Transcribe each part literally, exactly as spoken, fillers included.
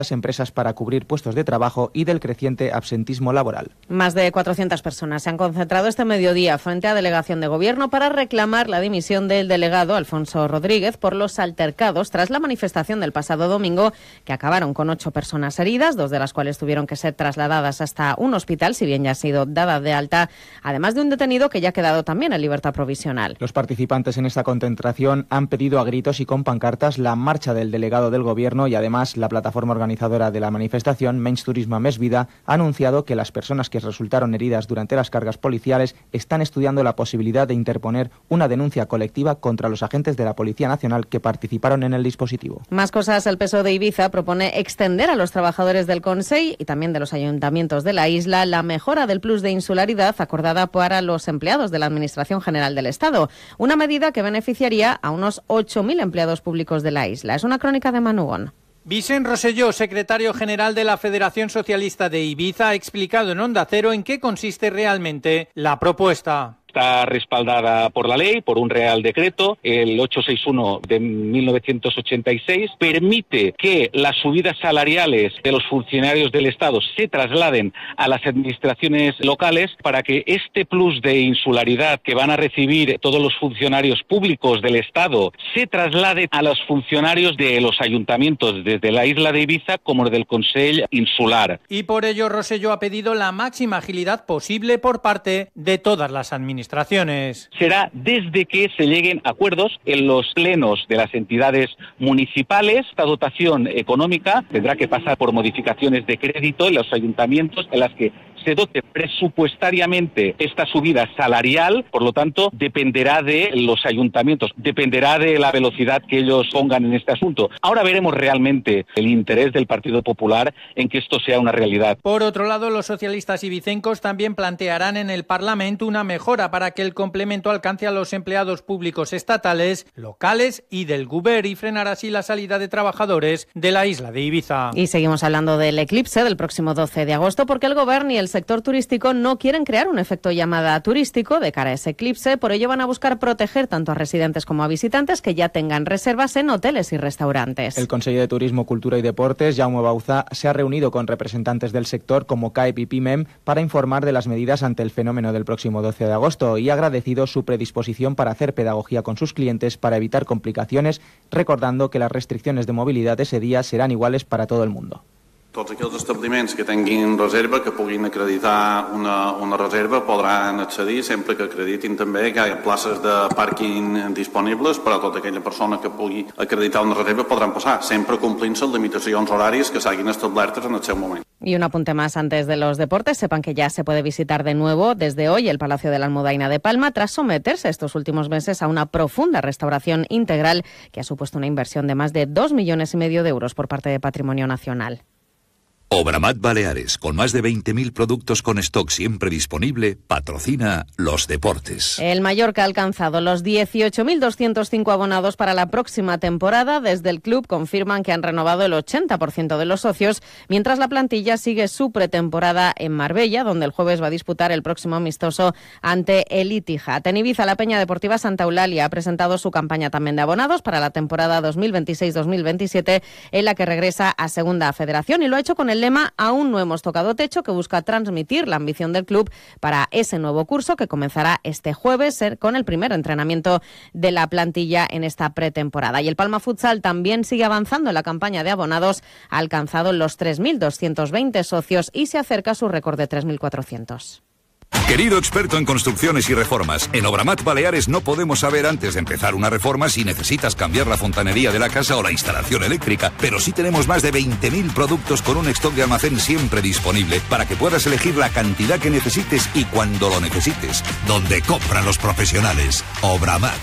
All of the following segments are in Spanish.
las empresas para cubrir puestos de trabajo y del creciente absentismo laboral. Más de cuatrocientas personas se han concentrado este mediodía frente a delegación de gobierno para reclamar la dimisión del delegado Alfonso Rodríguez por los altercados tras la manifestación del pasado domingo, que acabaron con ocho personas heridas, dos de las cuales tuvieron que ser trasladadas hasta un hospital, si bien ya ha sido dada de alta, además de un detenido que ya ha quedado también en libertad provisional. Los participantes en esta concentración han pedido a gritos y con pancartas la marcha del delegado del gobierno y además la plataforma organizadora organizadora de la manifestación, Menys Turisme Més Vida, ha anunciado que las personas que resultaron heridas durante las cargas policiales están estudiando la posibilidad de interponer una denuncia colectiva contra los agentes de la Policía Nacional que participaron en el dispositivo. Más cosas, el P S O E de Ibiza propone extender a los trabajadores del Consell y también de los ayuntamientos de la isla la mejora del plus de insularidad acordada para los empleados de la Administración General del Estado, una medida que beneficiaría a unos ocho mil empleados públicos de la isla. Es una crónica de Manugón. Vicent Rosselló, secretario general de la Federación Socialista de Ibiza, ha explicado en Onda Cero en qué consiste realmente la propuesta. Está respaldada por la ley, por un Real Decreto, el ochocientos sesenta y uno de mil novecientos ochenta y seis, permite que las subidas salariales de los funcionarios del Estado se trasladen a las administraciones locales para que este plus de insularidad que van a recibir todos los funcionarios públicos del Estado se traslade a los funcionarios de los ayuntamientos, desde la isla de Ibiza como del Consell Insular. Y por ello Rosselló ha pedido la máxima agilidad posible por parte de todas las administraciones. administraciones. Será desde que se lleguen a acuerdos en los plenos de las entidades municipales. Esta dotación económica tendrá que pasar por modificaciones de crédito en los ayuntamientos en las que se dote presupuestariamente esta subida salarial, por lo tanto, dependerá de los ayuntamientos, dependerá de la velocidad que ellos pongan en este asunto. Ahora veremos realmente el interés del Partido Popular en que esto sea una realidad. Por otro lado, los socialistas ibicencos también plantearán en el Parlamento una mejora para que el complemento alcance a los empleados públicos estatales, locales y del Govern y frenar así la salida de trabajadores de la isla de Ibiza. Y seguimos hablando del eclipse del próximo doce de agosto porque el Govern y el sector turístico no quieren crear un efecto llamada turístico de cara a ese eclipse, por ello van a buscar proteger tanto a residentes como a visitantes que ya tengan reservas en hoteles y restaurantes. El Conseller de Turismo, Cultura y Deportes, Jaume Bauzá, se ha reunido con representantes del sector como C A E P y PIMEM para informar de las medidas ante el fenómeno del próximo doce de agosto y ha agradecido su predisposición para hacer pedagogía con sus clientes para evitar complicaciones, recordando que las restricciones de movilidad ese día serán iguales para todo el mundo. Tots aquells establiments que tinguin reserva, que puguin acreditar una, una reserva, podran accedir sempre que acreditin també que hi ha places de pàrquing disponibles per a tota aquella persona que pugui acreditar una reserva podran passar, sempre complint-se les limitacions horàries que s'hagin establertes en el seu moment. Y un apunte más antes de los deportes. Sepan que ya se puede visitar de nuevo desde hoy el Palacio de la Almudaina de Palma tras someterse estos últimos meses a una profunda restauración integral que ha supuesto una inversión de más de dos millones y medio de euros por parte de Patrimonio Nacional. Obramat Baleares, con más de veinte mil productos con stock siempre disponible, patrocina los deportes. El Mallorca ha alcanzado los dieciocho mil doscientos cinco abonados para la próxima temporada. Desde el club confirman que han renovado el ochenta por ciento de los socios, mientras la plantilla sigue su pretemporada en Marbella, donde el jueves va a disputar el próximo amistoso ante el Itihad. En Ibiza, la Peña Deportiva Santa Eulalia ha presentado su campaña también de abonados para la temporada dos mil veintiséis dos mil veintisiete, en la que regresa a Segunda Federación, y lo ha hecho con el lema "Aún no hemos tocado techo", que busca transmitir la ambición del club para ese nuevo curso que comenzará este jueves con el primer entrenamiento de la plantilla en esta pretemporada. Y el Palma Futsal también sigue avanzando en la campaña de abonados, ha alcanzado los tres mil doscientos veinte socios y se acerca a su récord de tres mil cuatrocientos. Querido experto en construcciones y reformas, en Obramat Baleares no podemos saber antes de empezar una reforma si necesitas cambiar la fontanería de la casa o la instalación eléctrica, pero sí tenemos más de veinte mil productos con un stock de almacén siempre disponible para que puedas elegir la cantidad que necesites y cuando lo necesites, donde compran los profesionales. Obramat.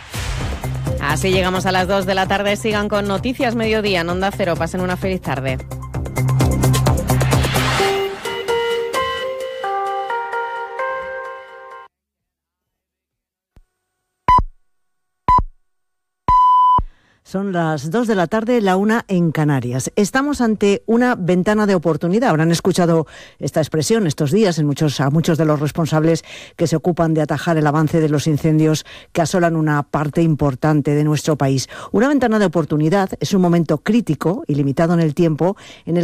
Así llegamos a las dos de la tarde. Sigan con Noticias Mediodía en Onda Cero. Pasen una feliz tarde. Son las dos de la tarde, la una en Canarias. Estamos ante una ventana de oportunidad. Habrán escuchado esta expresión estos días en muchos, a muchos de los responsables que se ocupan de atajar el avance de los incendios que asolan una parte importante de nuestro país. Una ventana de oportunidad es un momento crítico y limitado en el tiempo en el